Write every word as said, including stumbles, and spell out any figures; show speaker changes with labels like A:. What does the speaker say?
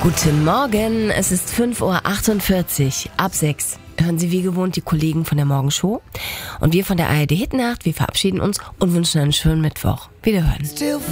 A: Guten Morgen, es ist fünf Uhr achtundvierzig, ab sechs. Hören Sie wie gewohnt die Kollegen von der Morgenshow. Und wir von der A R D Hitnacht, wir verabschieden uns und wünschen einen schönen Mittwoch. Wiederhören.